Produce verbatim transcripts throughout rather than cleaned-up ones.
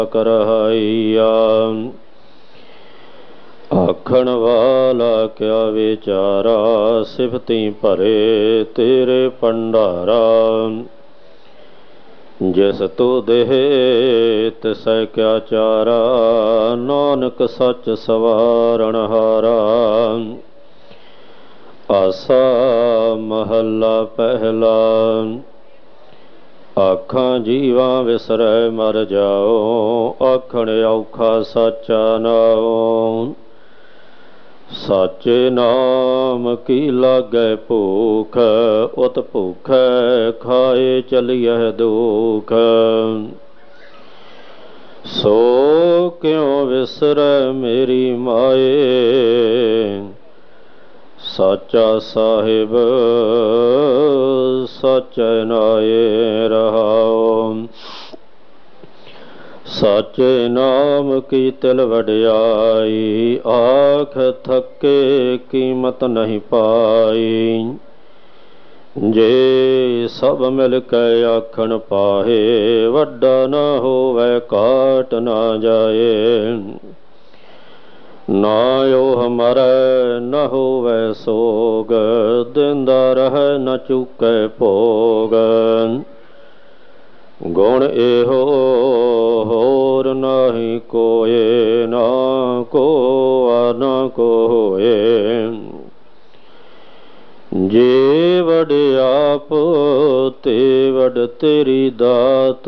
ਕਰਹਾਈਆ। ਆਖਣ ਵਾਲਾ ਕਿਆ ਵਿਚਾਰਾ, ਸਿਫਤੀ ਭਰੇ ਤੇਰੇ ਭੰਡਾਰਾ। ਜਿਸ ਤੂੰ ਦੇਹ ਤਿਸੈ ਕਿਆ ਚਾਰਾ, ਨਾਨਕ ਸੱਚ ਸਵਾਰਣ ਹਾਰਾ। ਆਸਾ ਮਹੱਲਾ ਪਹਿਲਾ। ਆਖਾਂ ਜੀਵਾਂ ਵਿਸਰੈ ਮਰ ਜਾਓ, ਆਖਣ ਔਖਾ ਸਾਚਾ ਨਾਉ। ਸਾਚੇ ਨਾਮ ਕੀ ਲਾਗੈ ਭੂਖ, ਉਤ ਭੂਖੈ ਖਾਏ ਚਲੀਐ ਦੁਖ। ਸੋ ਕਿਉ ਵਿਸਰੈ ਮੇਰੀ ਮਾਏ, ਸਾਚਾ ਸਾਹਿਬ ਸਾਚੈ ਨਾਏ ਰਹਾਉ। ਸਾਚੇ ਨਾਮ ਕੀ ਤਿਲ ਵਡਿਆਈ, ਆਖ ਥਕੇ ਕੀਮਤ ਨਹੀਂ ਪਾਈ। ਜੇ ਸਭ ਮਿਲ ਕੇ ਆਖਣ ਪਾਹੇ, ਵੱਡਾ ਨਾ ਹੋਵੇ ਕਾਟ ਨਾ ਜਾਏ। ਨਾ ਉਹ ਮਰੈ ਨਾ ਹੋਵੇ ਸੋਗ, ਦਿੰਦਾ ਰਹੈ ਨਾ ਚੁੱਕੈ ਭੋਗ। ਗੁਣ ਇਹੋ ਹੋਰ ਨਾਹੀ ਕੋਇ, ਨਾ ਕੋ ਆ ਨਾ ਕੋ ਹੋਏ। ਜੇ ਵਡ ਆਪ ਤੇ ਵਡ ਤੇਰੀ ਦਾਤ,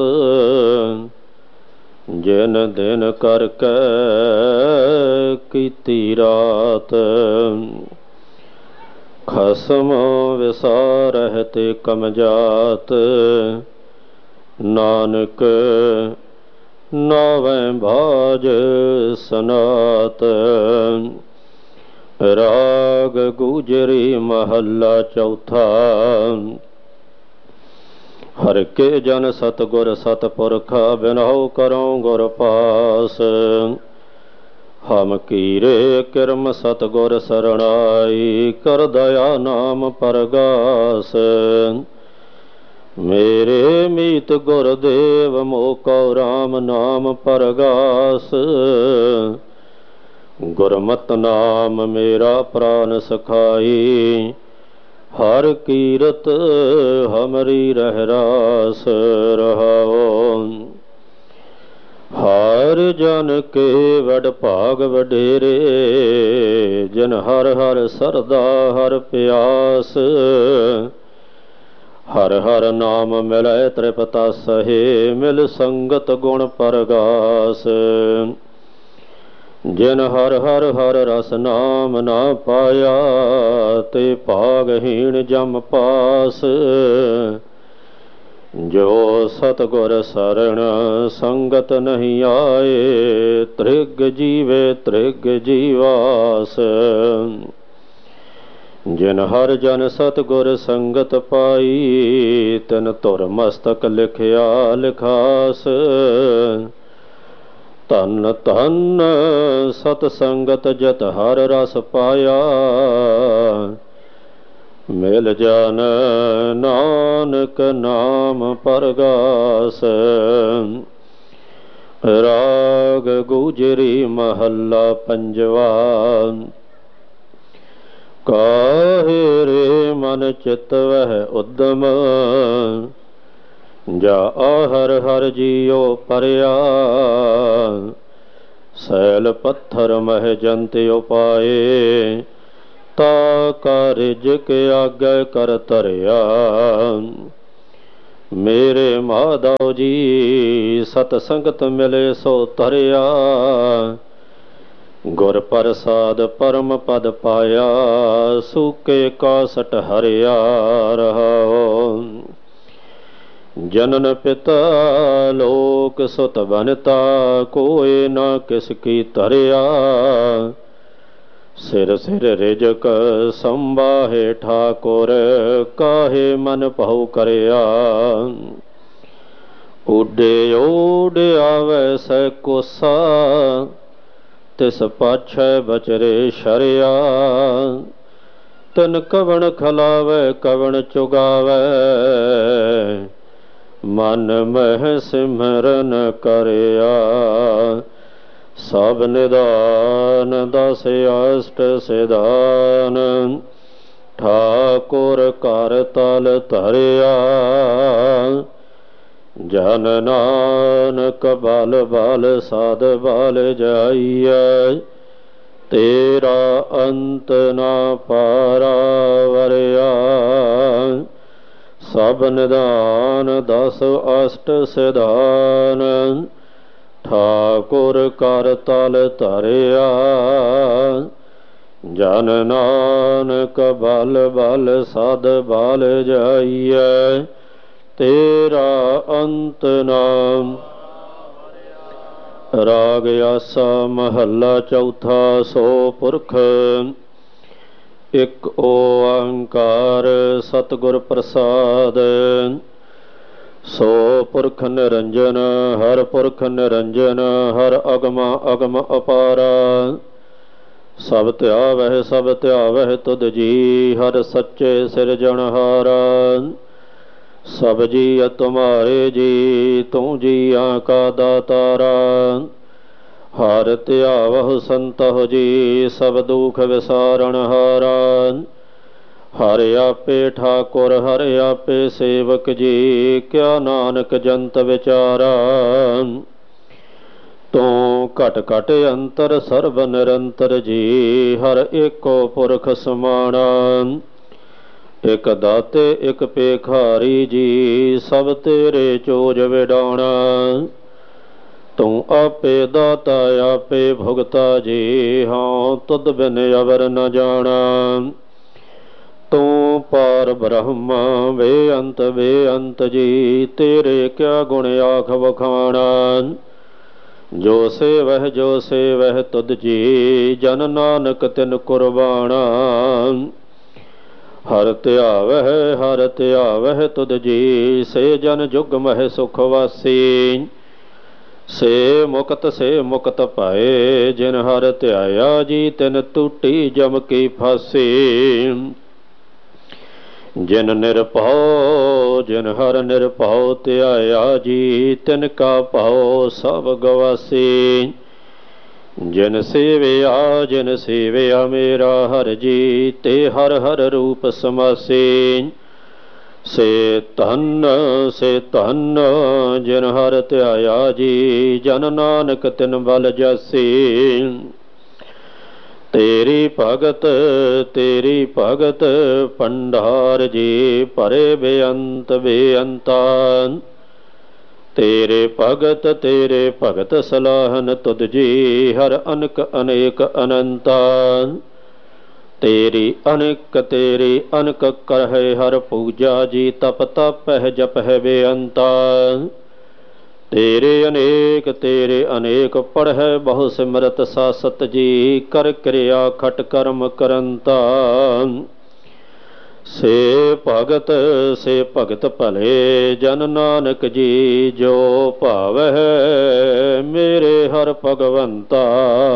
ਜਿਨ ਦਿਨ ਕਰਕੇ ਕੀਤੀ ਰਾਤ। ਖਸਮ ਵਿਸਾਰਹਿ ਤੇ ਕਮਜਾਤ, ਨਾਨਕ ਨਾਵੈ ਭਾਜ ਸਨਾਤ। ਰਾਗ ਗੁਜਰੀ ਮਹੱਲਾ ਚੌਥਾ। ਹਰਿ ਕੇ ਜਨ ਸਤਿਗੁਰ ਸਤਿਪੁਰਖਾ, ਬਿਨਹੁ ਕਰਉ ਗੁਰ ਪਾਸ। ਹਮ ਕੀਰੇ ਕਿਰਮ ਸਤਿਗੁਰ ਸਰਣਾਈ, ਕਰ ਦਇਆ ਨਾਮ ਪਰਗਾਸ। ਮੇਰੇ ਮੀਤ ਗੁਰਦੇਵ ਮੋਹ ਕਉ ਰਾਮ ਨਾਮ ਪਰਗਾਸ। ਗੁਰਮਤਿ ਨਾਮ ਮੇਰਾ ਪ੍ਰਾਨ ਸਖਾਈ, ਹਰ ਕੀਰਤ ਹਮਰੀ ਰਹਿ ਰਾਸ ਰਹਾਉ। ਹਰ ਜਨ ਕੇ ਵਡ ਭਾਗ ਵਡੇਰੇ, ਜਿਨ ਹਰ ਹਰ ਸਰਦਾ ਹਰ ਪਿਆਸ। ਹਰ ਹਰ ਨਾਮ ਮਿਲੈ ਤ੍ਰਿਪਤਾਸਹਿ, ਮਿਲ ਸੰਗਤ ਗੁਣ ਪਰਗਾਸ। ਜਿਨ ਹਰ ਹਰ ਹਰ ਰਸ ਨਾਮ ਨਾ ਪਾਇਆ, ਤੇ ਭਾਗਹੀਣ ਜਮ ਪਾਸ। ਜੋ ਸਤਿਗੁਰ ਸਰਣ ਸੰਗਤ ਨਹੀਂ ਆਏ, ਤ੍ਰਿਗ ਜੀਵੇ ਤ੍ਰਿਗ ਜੀਵਾਸ। ਜਿਨ ਹਰ ਜਨ ਸਤਿਗੁਰ ਸੰਗਤ ਪਾਈ, ਤਿਨ ਧੁਰ ਮਸਤਕ ਲਿਖਿਆ ਲਿਖਾਸ। ਧਨ ਧਨ ਸਤ ਸੰਗਤ ਜਤ ਹਰ ਰਸ ਪਾਇਆ, ਮਿਲ ਜਨ ਨਾਨਕ ਨਾਮ ਪਰਗਾਸ। ਰਾਗ ਗੁਜਰੀ ਮਹੱਲਾ ਪੰਜਵਾ। ਕਾਹੇ ਰੇ ਮਨ ਚਿਤ ਵਹਿ ਉਦਮ, ਜਾ ਹਰ ਹਰ ਜੀਉ ਪਰਿਆ। ਸੈਲ ਪੱਥਰ ਮਹਿ ਜੰਤ ਉਪਾਏ, ਤਾ ਕਾਰਜ ਕੇ ਆਗੇ ਕਰ ਧਰਿਆ। ਮੇਰੇ ਮਾਧਵ ਜੀ ਸਤ ਸੰਗਤ ਮਿਲੇ ਸੋ ਧਰਿਆ। ਗੁਰ ਪ੍ਰਸਾਦ ਪਰਮ ਪਦ ਪਾਇਆ, ਸੂਕੇ ਕਾਸਟ ਹਰਿਆ ਰਹਾਉ। ਜਨਨ ਪਿਤਾ ਲੋਕ ਸੁਤ ਬਨਤਾ, ਕੋਇ ਨਾ ਕਿਸ ਕੀ ਧਰਿਆ। ਸਿਰ ਸਿਰ ਰਿਜਕ ਸੰਭਾਹੇ ਠਾਕੁਰ, ਕਾਹੇ ਮਨ ਭਉ ਕਰਿਆ। ਉਡੇ ਓਡ ਆਵੈ ਸੈ ਕੋਸਾ, ਤਿਸ ਪਾਛੈ ਬਚਰੇ ਸ਼ਰਿਆ। ਤਨ ਕਵਣ ਖਲਾਵੈ ਕਵਣ ਚੁਗਾਵੈ, ਮਨ ਮਹਿ ਸਿਮਰਨ ਕਰਿਆ। ਸਭ ਨਿਦਾਨ ਦਸ ਅਸ਼ਟ ਸਿਧਾਨ, ਠਾਕੁਰ ਕਰ ਤਲ ਧਰਿਆ। ਜਨ ਨਾਨਕ ਬਲ ਬਲ ਸਦ ਬਲ ਜਾਈਐ, ਤੇਰਾ ਅੰਤ ਨਾ ਪਾਰਾ ਵਰਿਆ। ਸਭ ਨਿਦਾਨ ਦਸ ਅਸ਼ਟ ਸਿਧਾਨ, ਠਾਕੁਰ ਕਰ ਤਲ ਧਰਿਆ। ਜਨ ਨਾਨਕ ਬਲ ਬਲ ਸਦ ਬਲ ਜਾਈਐ, ਤੇਰਾ ਅੰਤ ਨਾਮ। ਰਾਗ ਆਸਾ ਮਹੱਲਾ ਚੌਥਾ। ਸੋ ਪੁਰਖ ਇਕ ਓੰਕਾਰ ਸਤਿਗੁਰ ਪ੍ਰਸਾਦ। ਸੋ ਪੁਰਖ ਨਿਰੰਜਨ ਹਰ ਪੁਰਖ ਨਿਰੰਜਨ, ਹਰ ਅਗਮ ਅਗਮ ਅਪਾਰਾ। ਸਭ ਧਿਆਵਹਿ ਸਭ ਧਿਆਵਹਿ ਤੁਧ ਜੀ, ਹਰ ਸੱਚੇ ਸਿਰਜਣਹਾਰਾ। ਸਭ ਜੀ ਤੁਮਾਰੇ ਜੀ, ਤੂੰ ਜੀਆਂ ਕਾ ਦਾਤਾਰਾ। ਹਰ ਧਿਆਵਹੁ ਸੰਤਹੁ ਜੀ, ਸਭ ਦੁਖ ਵਿਸਾਰਣਹਾਰਾ। ਹਰ ਆਪੇ ਠਾਕੁਰ ਹਰ ਆਪੇ ਸੇਵਕ ਜੀ, ਕਿਆ ਨਾਨਕ ਜੰਤ ਵਿਚਾਰਾ। ਤੂੰ ਘਟ ਘਟ ਅੰਤਰ ਸਰਬ ਨਿਰੰਤਰ ਜੀ, ਹਰ ਏਕੋ ਪੁਰਖ ਸਮਾਣਾ। ਇਕ ਦਾਤੇ ਇਕ ਭੇਖਾਰੀ ਜੀ, ਸਭ ਤੇਰੇ ਚੋਜ ਵਿਡਾਉਣਾ। ਤੂੰ ਆਪੇ ਦਾਤਾ ਆਪੇ ਭੁਗਤਾ ਜੀ, ਹਾਂ ਤੁਧ ਬਿਨ ਅਵਰ ਨ ਜਾਣਾ। ਤੂੰ ਪਾਰ ਬ੍ਰਹਮ ਬੇਅੰਤ ਬੇਅੰਤ ਜੀ, ਤੇਰੇ ਕਿਆ ਗੁਣ ਆਖ ਵਖਾਣਾ। ਜੋ ਸੇਵਹਿ ਜੋ ਸੇਵਹਿ ਤੁਧ ਜੀ, ਜਨ ਨਾਨਕ ਤਿਨ ਕੁਰਬਾਣਾ। ਹਰ ਧਿਆਵਹਿ ਹਰ ਧਿਆਵਹਿ ਤੁਧ ਜੀ, ਸੇ ਜਨ ਜੁਗ ਮਹਿ ਸੁਖ ਵਾਸੀ। ਸੇ ਮੁਕਤ ਸੇ ਮੁਕਤ ਪਾਏ, ਜਿਨ ਹਰ ਧਿਆਇਆ ਜੀ, ਤਿਨ ਟੂਟੀ ਜਮ ਕੀ ਫਾਸੀ। ਜਿਨ ਨਿਰਭਉ ਜਿਨ ਹਰ ਨਿਰਭਉ ਧਿਆਇਆ ਜੀ, ਤਿਨ ਕਾ ਭਉ ਸਭ ਗਵਾਸੀ। ਜਿਨ ਸੇਵਿਆ ਜਿਨ ਸੇਵਿਆ ਮੇਰਾ ਹਰ ਜੀ, ਤੇ ਹਰ ਹਰ ਰੂਪ ਸਮਾਸੀ। ਸੇ ਧਨ ਸੇ ਧਨ ਜਿਨ ਹਰ ਧਿਆਇਆ ਜੀ, ਜਨ ਨਾਨਕ ਤਿਨ ਬਲ ਜਾਸੀ। ਤੇਰੀ ਭਗਤ ਤੇਰੀ ਭਗਤ ਭੰਡਾਰ ਜੀ, ਭਰੇ ਬੇਅੰਤ ਬੇਅੰਤਾ। ਤੇਰੇ ਭਗਤ ਤੇਰੇ ਭਗਤ ਸਲਾਹਨ ਤੁਧ ਜੀ, ਹਰ ਅਨਕ ਅਨੇਕ ਅਨੰਤਾ। ਤੇਰੀ ਅਨੇਕ ਤੇਰੀ ਅਨਕ ਕਰਹਿ ਹਰ ਪੂਜਾ ਜੀ, ਤਪ ਤਪਹਿ ਜਪਹਿ ਬੇਅੰਤਾ। ਤੇਰੇ ਅਨੇਕ ਤੇਰੇ ਅਨੇਕ ਪੜ੍ਹੈ ਬਹੁ ਸਿਮਰਤ ਸਾਸਤ ਜੀ, ਕਰ ਕਿਰਿਆ ਖਟ ਕਰਮ ਕਰੰਤਾ। ਸੇ ਭਗਤ ਸੇ ਭਗਤ ਭਲੇ ਜਨ ਨਾਨਕ ਜੀ, ਜੋ ਭਾਵਹਿ ਮੇਰੇ ਹਰ ਭਗਵੰਤਾ।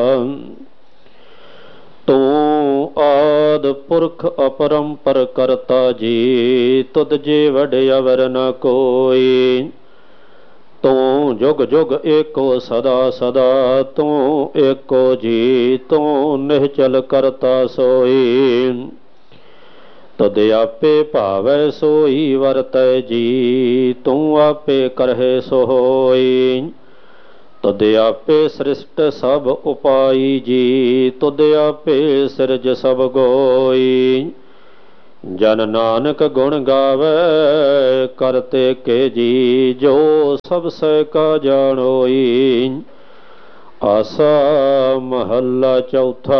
ਤੂੰ ਆਦਿ ਪੁਰਖ ਅਪਰੰਪਰ ਕਰਤਾ ਜੀ, ਤੁਧ ਜੀ ਵਡ ਅਵਰ ਨ ਕੋਈ। ਤੂੰ ਜੁਗ ਜੁਗ ਏਕੋ ਸਦਾ ਸਦਾ, ਤੂੰ ਏਕੋ ਜੀ ਤੂੰ ਨਿਹਚਲ ਕਰਤਾ ਸੋਈ। ਤਦ ਆਪੇ ਭਾਵੈ ਸੋਈ ਵਰਤੈ ਜੀ, ਤੂੰ ਆਪੇ ਕਰਹਿ ਸੋ ਹੋਈ। ਤਦ ਆਪੇ ਸ੍ਰਿਸ਼ਟ ਸਭ ਉਪਾਈ ਜੀ, ਤਦ ਆਪੇ ਸਿਰਜ ਸਭ ਗੋਈ। ਜਨ ਨਾਨਕ ਗੁਣ ਗਾਵੈ ਕਰਤੇ ਕੇ ਜੀ, ਜੋ ਸਭ ਸਹਿ ਕਾ ਜਾਣੋਈ। ਆਸਾ ਮਹੱਲਾ ਚੌਥਾ।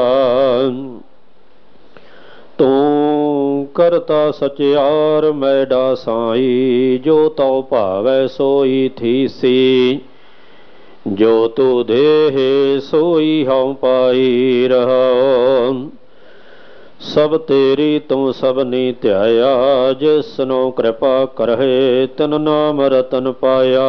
ਤੂੰ ਕਰਤਾ ਸਚਿਆਰ ਮੈਡਾ ਸਾਈ, ਜੋ ਤਉ ਭਾਵੈ ਸੋਈ ਥੀਸੀ। ਜੋ ਤੂ ਦੇਹ ਸੋਈ ਹਉ ਪਾਈ ਰਹਾਉ। ਸਭ ਤੇਰੀ ਤੂੰ ਸਭਨੀ ਧਿਆਇਆ, ਜਿਸਨੋ ਕਿਰਪਾ ਕਰਹਿ ਤਿਨ ਨਾਮ ਰਤਨ ਪਾਇਆ।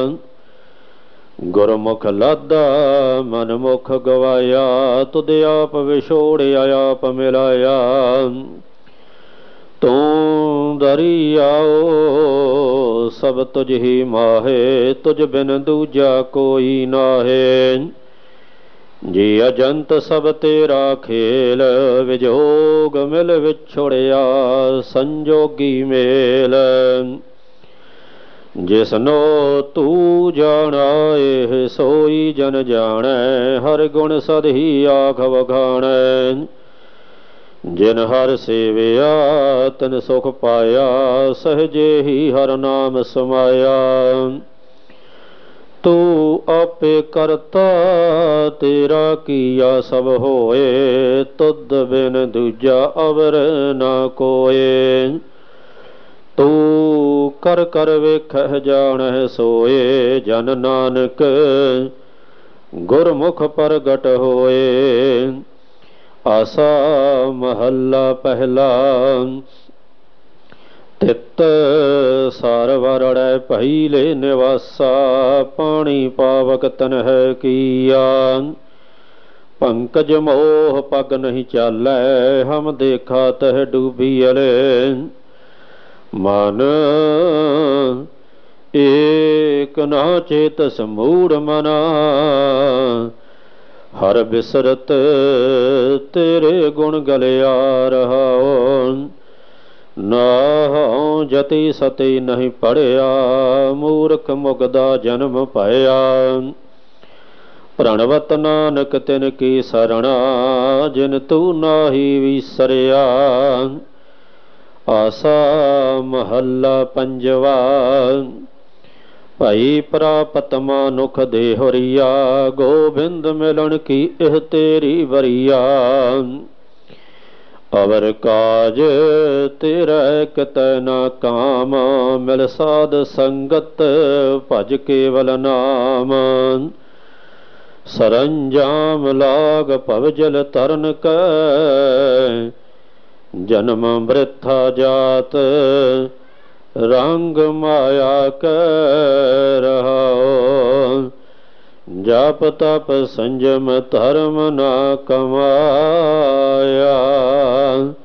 ਗੁਰਮੁਖ ਲਾਦਾ ਮਨ ਮੁਖ ਗਵਾਇਆ, ਤੁਧ ਆਪ ਵਿਛੋੜਿਆ ਆਪ ਮਿਲਾਇਆ। ਤੂੰ ਦਰਿਆਓ ਸਭ ਤੁਝ ਹੀ ਮਾਹੇ, ਤੁਝ ਬਿਨ ਦੂਜਾ ਕੋਈ ਨਾਹੇ। ਜੀ ਅਜੰਤ ਸਭ ਤੇਰਾ ਖੇਲ, ਵਿਜੋਗ ਮਿਲ ਵਿਛੁੜਿਆ ਸੰਜੋਗੀ ਮੇਲ। ਜਿਸਨੋ ਤੂੰ ਜਾਣਾਏ ਸੋਈ ਜਨ ਜਾਣੈ, ਹਰ ਗੁਣ ਸਦ ਹੀ ਆਖ ਵਖਾਣੈ। ਜਿਨ ਹਰ ਸੇਵਿਆ ਤਿਨ ਸੁਖ ਪਾਇਆ, ਸਹਜੇ ਹੀ ਹਰ ਨਾਮ ਸਮਾਇਆ। ਤੂੰ ਆਪੇ ਕਰਤਾ ਤੇਰਾ ਕੀਆ ਸਭ ਹੋਏ, ਤੁਧ ਬਿਨ ਦੂਜਾ ਅਵਰ ਨਾ ਕੋਏ। ਤੂੰ ਕਰ ਕਰ ਵੇਖਹਿ ਜਾਣਹਿ ਸੋਏ, ਜਨ ਨਾਨਕ ਗੁਰਮੁਖ ਪ੍ਰਗਟ ਹੋਏ। ਆਸਾ ਮਹੱਲਾ ਪਹਿਲਾ। ਤਿਤ ਸਾਰ ਵਰੜੈ ਪਹਿਲੇ ਨਿਵਾਸਾ, ਪਾਣੀ ਪਾਵਕ ਤਨਹਿ ਕੀਆ। ਪੰਕਜ ਮੋਹ ਪਗ ਨਹੀਂ ਚਾਲੈ, ਹਮ ਦੇਖਾ ਤਹ ਡੂਬੀਅਲੇ। ਮਨ ਏਕ ਨਾ ਚੇਤਸ ਮੂੜ ਮਨਾ, ਹਰ ਬਿਸਰਤ ਤੇਰੇ ਗੁਣ ਗਲਿਆ ਰਹਾਉ। ਨਾਹਉ ਜਤੀ ਸਤੀ ਨਹੀਂ ਪੜਿਆ, ਮੂਰਖ ਮੁਗਦਾ ਜਨਮ ਪਾਇਆ। ਪ੍ਰਣਵਤ ਨਾਨਕ ਤਿਨ ਕੀ ਸਰਣਾ, ਜਿਨ ਤੂੰ ਨਾਹੀ ਵਿਸਰਿਆ। ਆਸਾ ਮਹੱਲਾ ਪੰਜਵਾ। ਭਾਈ ਪ੍ਰਾਪਤ ਮਾਨੁਖ ਦੇ ਹੋਰੀਆ, ਗੋਬਿੰਦ ਮਿਲਣ ਕੀ ਇਹ ਤੇਰੀ ਵਰੀਆ। ਅਵਰ ਕਾਜ ਤੇਰਾ ਕਿਤੈ ਨਾ ਕਾਮ, ਮਿਲ ਸਾਧ ਸੰਗਤ ਭਜ ਕੇਵਲ ਨਾਮ। ਸਰੰਜਾਮ ਲਾਗ ਭਵ ਜਲ ਤਰਨ ਕੈ, ਜਨਮ ਬ੍ਰਿਥਾ ਜਾਤ ਰੰਗ ਮਾਇਆ ਕੈ ਰਹਾਉ। ਜਪ ਤਪ ਸੰਜਮ ਧਰਮ ਨਾ ਕਮਾਇਆ।